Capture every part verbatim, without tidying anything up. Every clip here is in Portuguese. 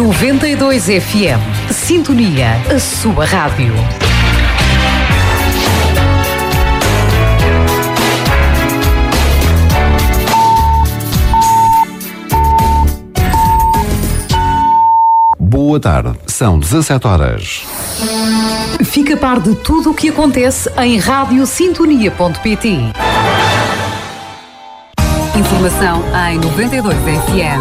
noventa e dois F M. Sintonia, a sua rádio. Boa tarde, são dezassete horas. Fica a par de tudo o que acontece em rádio sintonia ponto pt. Informação em noventa e dois F M.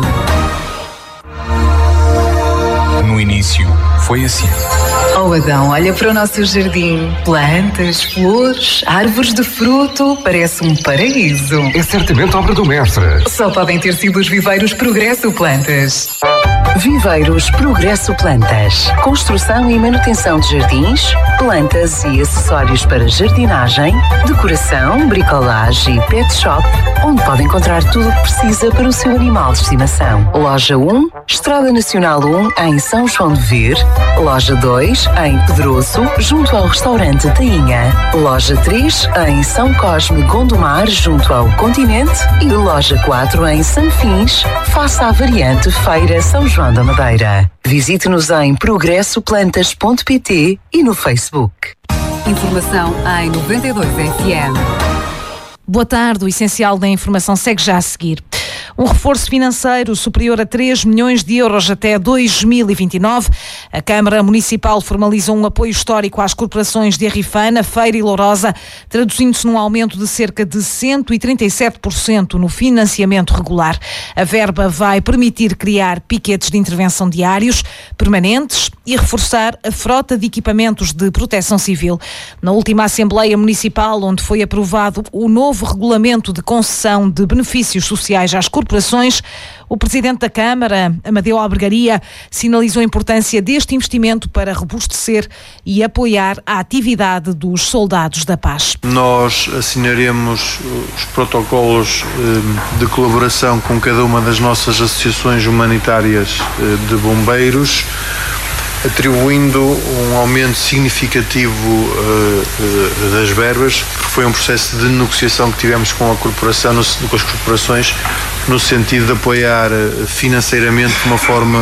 No início, foi assim. Oh Adão, olha para o nosso jardim. Plantas, flores, árvores de fruto. Parece um paraíso. É certamente obra do mestre. Só podem ter sido os viveiros Progresso Plantas. Viveiros Progresso Plantas. Construção e manutenção de jardins, plantas e acessórios para jardinagem, decoração, bricolagem e pet shop, onde pode encontrar tudo o que precisa para o seu animal de estimação. Loja um, Estrada Nacional um, em São João de Vir. Loja dois, em Pedroso, junto ao restaurante Tainha. Loja três, em São Cosme, Gondomar, junto ao Continente. E loja quatro, em Sanfins, face à variante Feira São João da Madeira. Visite-nos em progresso plantas ponto pt e no Facebook. Informação em noventa e dois F M. Boa tarde, o essencial da informação segue já a seguir. Um reforço financeiro superior a três milhões de euros até dois mil e vinte e nove. A Câmara Municipal formalizou um apoio histórico às corporações de Arrifana, Feira e Lourosa, traduzindo-se num aumento de cerca de cento e trinta e sete por cento no financiamento regular. A verba vai permitir criar piquetes de intervenção diários, permanentes e reforçar a frota de equipamentos de proteção civil. Na última Assembleia Municipal, onde foi aprovado o novo regulamento de concessão de benefícios sociais às corporações, corporações, o Presidente da Câmara, Amadeu Albergaria, sinalizou a importância deste investimento para robustecer e apoiar a atividade dos soldados da paz. Nós assinaremos os protocolos de colaboração com cada uma das nossas associações humanitárias de bombeiros, atribuindo um aumento significativo uh, uh, das verbas, porque foi um processo de negociação que tivemos com a corporação, no, com as corporações, no sentido de apoiar uh, financeiramente de uma forma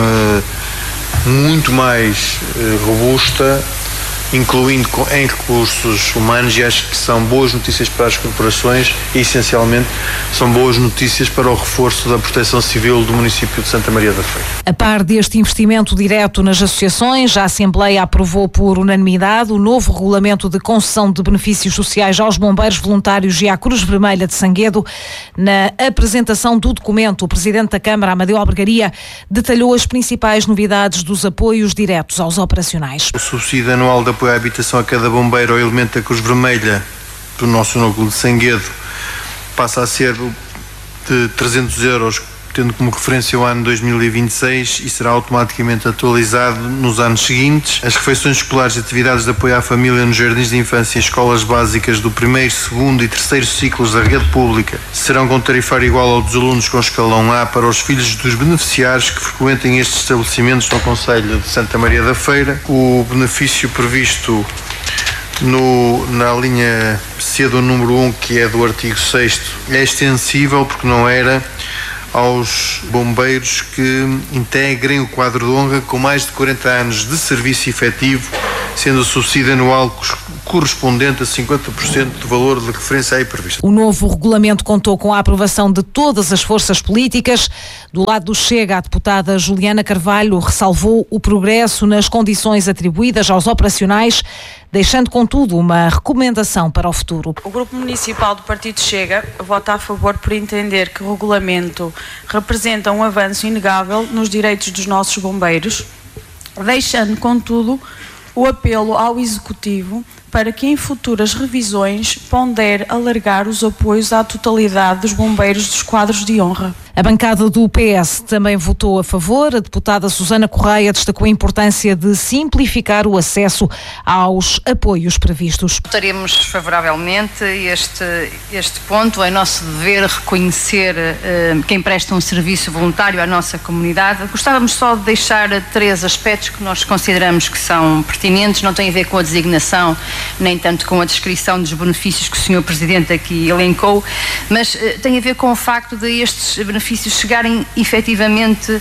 uh, muito mais uh, robusta, incluindo em recursos humanos, e acho que são boas notícias para as corporações e, essencialmente, são boas notícias para o reforço da proteção civil do município de Santa Maria da Feira. A par deste investimento direto nas associações, a Assembleia aprovou por unanimidade o novo regulamento de concessão de benefícios sociais aos bombeiros voluntários e à Cruz Vermelha de Sanguedo. Na apresentação do documento, o Presidente da Câmara, Amadeu Albergaria, detalhou as principais novidades dos apoios diretos aos operacionais. O subsídio anual de apoio à habitação a cada bombeiro ou elemento da Cruz Vermelha do nosso núcleo de Sanguedo passa a ser de trezentos euros, tendo como referência o ano dois mil e vinte e seis, e será automaticamente atualizado nos anos seguintes. As refeições escolares e atividades de apoio à família nos jardins de infância e escolas básicas do primeiro, segundo e terceiro ciclos da rede pública serão com tarifário igual ao dos alunos com escalão A para os filhos dos beneficiários que frequentem estes estabelecimentos no concelho de Santa Maria da Feira. O benefício previsto No, na linha C do número um, que é do artigo sexto, é extensível porque não era aos bombeiros que integrem o quadro de honra com mais de quarenta anos de serviço efetivo, sendo o subsídio anual correspondente a cinquenta por cento do valor de referência aí previsto. O novo regulamento contou com a aprovação de todas as forças políticas. Do lado do Chega, a deputada Juliana Carvalho ressalvou o progresso nas condições atribuídas aos operacionais, deixando, contudo, uma recomendação para o futuro. O Grupo Municipal do Partido Chega vota a favor por entender que o regulamento representa um avanço inegável nos direitos dos nossos bombeiros, deixando, contudo, o apelo ao Executivo para que em futuras revisões pondere alargar os apoios à totalidade dos bombeiros dos quadros de honra. A bancada do P S também votou a favor. A deputada Susana Correia destacou a importância de simplificar o acesso aos apoios previstos. Votaremos favoravelmente este, este ponto. É nosso dever reconhecer uh, quem presta um serviço voluntário à nossa comunidade. Gostávamos só de deixar três aspectos que nós consideramos que são pertinentes, não têm a ver com a designação nem tanto com a descrição dos benefícios que o senhor Presidente aqui elencou, mas uh, tem a ver com o facto de estes benefícios chegarem efetivamente uh,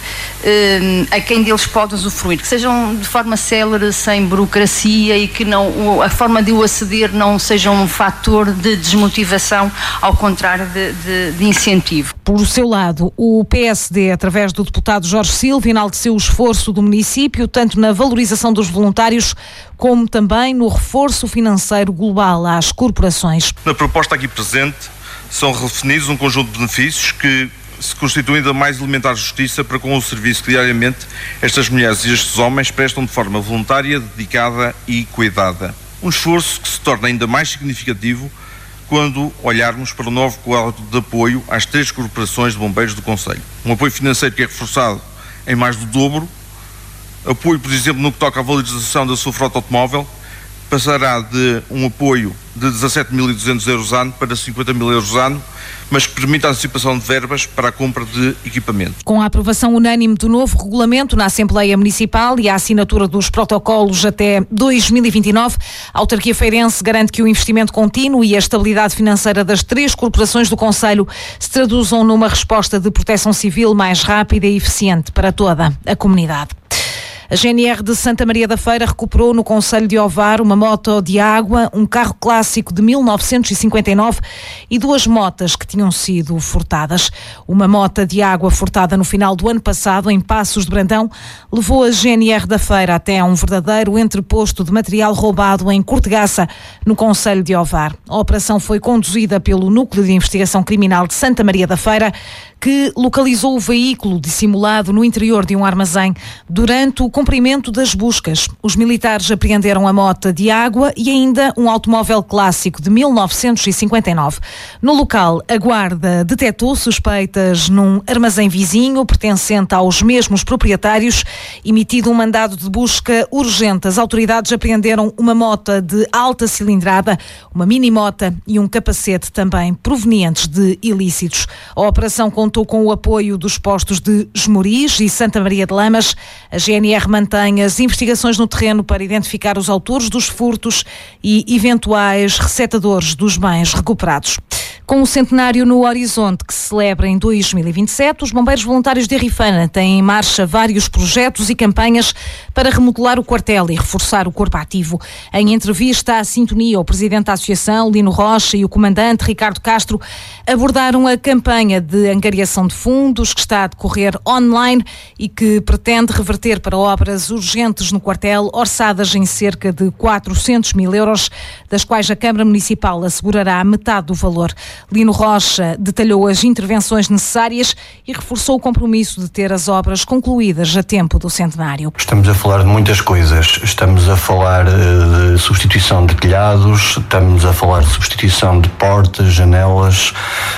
a quem deles pode usufruir, que sejam de forma célere, sem burocracia e que não, a forma de o aceder não seja um fator de desmotivação, ao contrário de, de, de incentivo. Por seu lado, o P S D, através do deputado Jorge Silva, enalteceu o esforço do município, tanto na valorização dos voluntários, como também no reforço financeiro global às corporações. Na proposta aqui presente, são redefinidos um conjunto de benefícios que se constituem da mais elementar justiça para com o serviço que diariamente estas mulheres e estes homens prestam de forma voluntária, dedicada e cuidada. Um esforço que se torna ainda mais significativo quando olharmos para o novo quadro de apoio às três corporações de bombeiros do concelho. Um apoio financeiro que é reforçado em mais do dobro. Apoio, por exemplo, no que toca à valorização da sua frota automóvel, passará de um apoio de dezassete mil e duzentos euros ano para cinquenta mil euros ano, mas que permite a antecipação de verbas para a compra de equipamento. Com a aprovação unânime do novo regulamento na Assembleia Municipal e a assinatura dos protocolos até dois mil e vinte e nove, a autarquia feirense garante que o investimento contínuo e a estabilidade financeira das três corporações do concelho se traduzam numa resposta de proteção civil mais rápida e eficiente para toda a comunidade. A G N R de Santa Maria da Feira recuperou no concelho de Ovar uma moto de água, um carro clássico de mil novecentos e cinquenta e nove e duas motas que tinham sido furtadas. Uma mota de água furtada no final do ano passado em Passos de Brandão levou a G N R da Feira até a um verdadeiro entreposto de material roubado em Cortegaça, no concelho de Ovar. A operação foi conduzida pelo Núcleo de Investigação Criminal de Santa Maria da Feira, que localizou o veículo dissimulado no interior de um armazém durante o cumprimento das buscas. Os militares apreenderam a mota de água e ainda um automóvel clássico de mil novecentos e cinquenta e nove. No local, a guarda detectou suspeitas num armazém vizinho pertencente aos mesmos proprietários. Emitido um mandado de busca urgente, as autoridades apreenderam uma mota de alta cilindrada, uma mini-mota e um capacete também provenientes de ilícitos. A operação contou com o apoio dos postos de Esmoriz e Santa Maria de Lamas. A G N R mantém as investigações no terreno para identificar os autores dos furtos e eventuais receptadores dos bens recuperados. Com o centenário no horizonte, que se celebra em dois mil e vinte e sete, os bombeiros voluntários de Rifana têm em marcha vários projetos e campanhas para remodelar o quartel e reforçar o corpo ativo. Em entrevista à Sintonia, o presidente da associação, Lino Rocha, e o comandante Ricardo Castro abordaram a campanha de angariação de fundos que está a decorrer online e que pretende reverter para obras urgentes no quartel, orçadas em cerca de quatrocentos mil euros, das quais a Câmara Municipal assegurará metade do valor. Lino Rocha detalhou as intervenções necessárias e reforçou o compromisso de ter as obras concluídas a tempo do centenário. Estamos a falar de muitas coisas. Estamos a falar de substituição de telhados, estamos a falar de substituição de portas, janelas,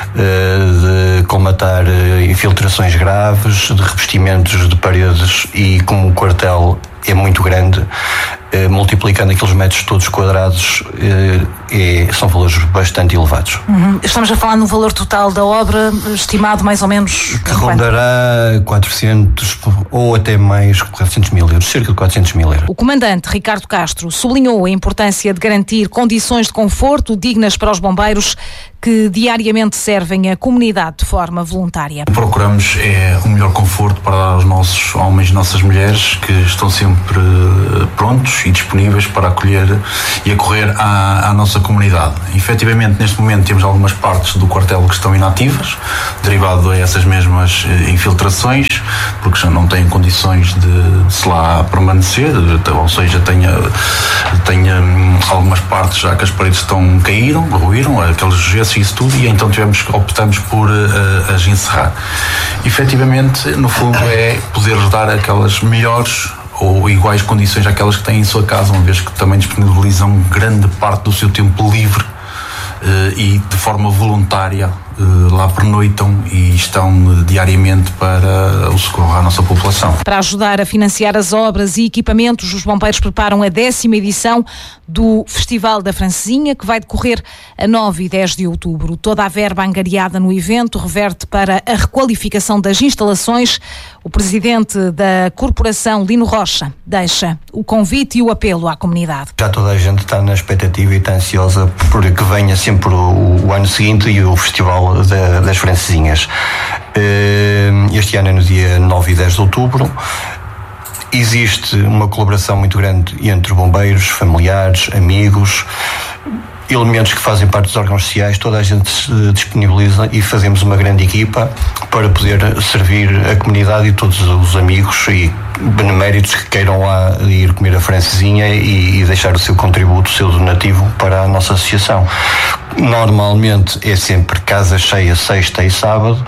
de colmatar infiltrações graves, de revestimentos de paredes, e como o quartel é muito grande, eh, multiplicando aqueles metros todos quadrados, eh, é, são valores bastante elevados. Uhum. Estamos a falar no valor total da obra, estimado mais ou menos... Que rondará quatrocentos ou até mais quatrocentos mil euros, cerca de quatrocentos mil euros. O comandante Ricardo Castro sublinhou a importância de garantir condições de conforto dignas para os bombeiros que diariamente servem a comunidade de forma voluntária. Procuramos é o melhor conforto para dar aos nossos homens e nossas mulheres, que estão sempre prontos e disponíveis para acolher e acorrer à, à nossa comunidade. Efetivamente, neste momento temos algumas partes do quartel que estão inativas, derivado a essas mesmas infiltrações, porque já não têm condições de, de se lá permanecer, ou seja, tenha, tenha algumas partes já que as paredes estão caíram, ruíram, aqueles gessos e isso tudo, e então tivemos, optamos por uh, as encerrar. Efetivamente, no fundo, é poder dar aquelas melhores ou iguais condições àquelas que têm em sua casa, uma vez que também disponibilizam grande parte do seu tempo livre uh, e de forma voluntária lá pernoitam e estão diariamente para o socorro à nossa população. Para ajudar a financiar as obras e equipamentos, os bombeiros preparam a décima edição do Festival da Francesinha, que vai decorrer a nove e dez de outubro. Toda a verba angariada no evento reverte para a requalificação das instalações. O presidente da corporação, Lino Rocha, deixa o convite e o apelo à comunidade. Já toda a gente está na expectativa e está ansiosa por que venha sempre o, o ano seguinte e o Festival da, das Francesinhas. Este ano é no dia nove e dez de outubro. Existe uma colaboração muito grande entre bombeiros, familiares, amigos, elementos que fazem parte dos órgãos sociais. Toda a gente se disponibiliza e fazemos uma grande equipa para poder servir a comunidade e todos os amigos e beneméritos que queiram lá ir comer a francesinha e, e deixar o seu contributo, o seu donativo para a nossa associação. Normalmente é sempre casa cheia, sexta e sábado.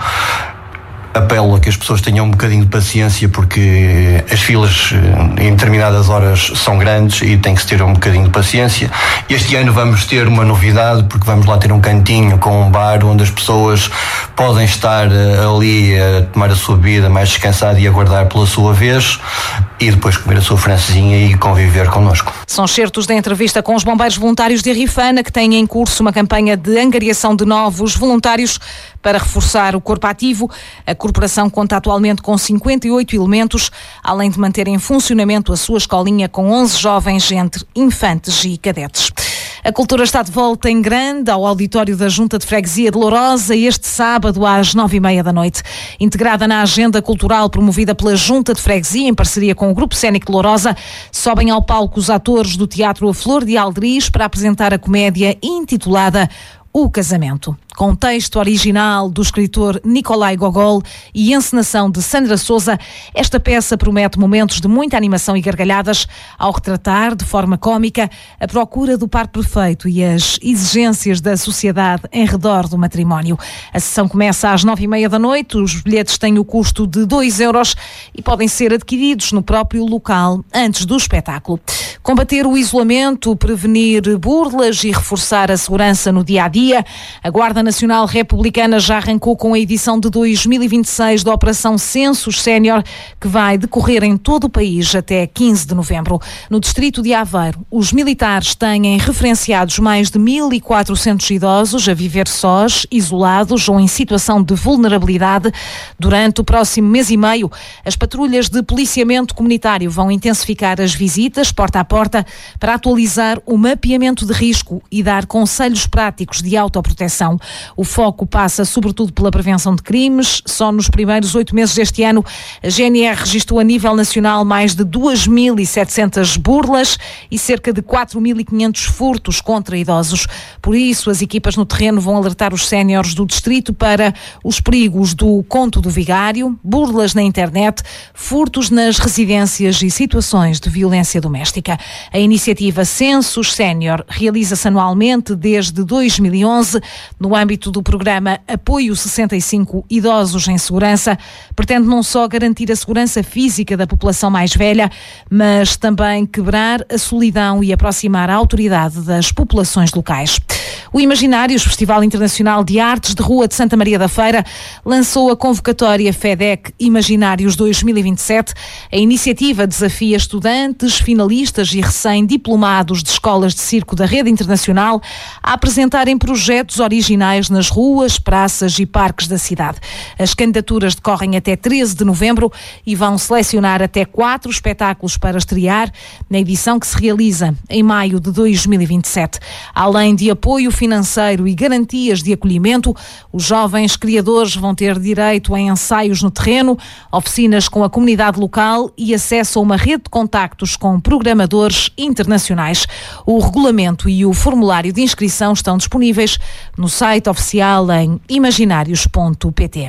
Apelo a que as pessoas tenham um bocadinho de paciência, porque as filas em determinadas horas são grandes e tem que se ter um bocadinho de paciência. Este ano vamos ter uma novidade, porque vamos lá ter um cantinho com um bar onde as pessoas podem estar ali a tomar a sua bebida mais descansada e aguardar pela sua vez e depois comer a sua francesinha e conviver connosco. São certos da entrevista com os bombeiros voluntários de Rifana, que têm em curso uma campanha de angariação de novos voluntários para reforçar o corpo ativo. A corporação conta atualmente com cinquenta e oito elementos, além de manter em funcionamento a sua escolinha com onze jovens entre infantes e cadetes. A cultura está de volta em grande ao auditório da Junta de Freguesia de Lourosa este sábado às nove e meia da noite. Integrada na agenda cultural promovida pela Junta de Freguesia em parceria com o Grupo Cénico de Lourosa, sobem ao palco os atores do Teatro A Flor de Aldriz para apresentar a comédia intitulada O Casamento. Com texto original do escritor Nicolai Gogol e encenação de Sandra Souza, esta peça promete momentos de muita animação e gargalhadas ao retratar, de forma cómica, a procura do par perfeito e as exigências da sociedade em redor do matrimónio. A sessão começa às nove e meia da noite, os bilhetes têm o custo de dois euros e podem ser adquiridos no próprio local antes do espetáculo. Combater o isolamento, prevenir burlas e reforçar a segurança no dia-a-dia, a Guarda Nacional Republicana já arrancou com a edição de dois mil e vinte e seis da Operação Census Sénior, que vai decorrer em todo o país até quinze de novembro. No distrito de Aveiro, os militares têm referenciados mais de mil e quatrocentos idosos a viver sós, isolados ou em situação de vulnerabilidade. Durante o próximo mês e meio, as patrulhas de policiamento comunitário vão intensificar as visitas porta a porta para atualizar o mapeamento de risco e dar conselhos práticos de autoproteção. O foco passa sobretudo pela prevenção de crimes. Só nos primeiros oito meses deste ano, a G N R registrou a nível nacional mais de duas mil e setecentas burlas e cerca de quatro mil e quinhentos furtos contra idosos. Por isso, as equipas no terreno vão alertar os séniores do distrito para os perigos do conto do vigário, burlas na internet, furtos nas residências e situações de violência doméstica. A iniciativa Census Sénior realiza-se anualmente desde dois mil e onze, no âmbito do programa Apoio sessenta e cinco Idosos em Segurança. Pretende não só garantir a segurança física da população mais velha, mas também quebrar a solidão e aproximar a autoridade das populações locais. O Imaginários, Festival Internacional de Artes de Rua de Santa Maria da Feira, lançou a convocatória FEDEC Imaginários dois mil e vinte e sete. A iniciativa desafia estudantes, finalistas e recém-diplomados de escolas de circo da rede internacional a apresentarem projetos originais nas ruas, praças e parques da cidade. As candidaturas decorrem até treze de novembro e vão selecionar até quatro espetáculos para estrear na edição que se realiza em maio de dois mil e vinte e sete. Além de apoio financeiro e garantias de acolhimento, os jovens criadores vão ter direito a ensaios no terreno, oficinas com a comunidade local e acesso a uma rede de contactos com programadores internacionais. O regulamento e o formulário de inscrição estão disponíveis no site oficial em imaginários ponto pt.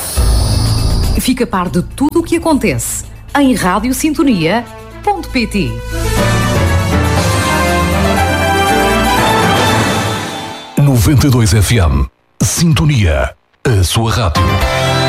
Fica a par de tudo o que acontece em rádio sintonia ponto pt. noventa e dois F M. Sintonia. A sua rádio.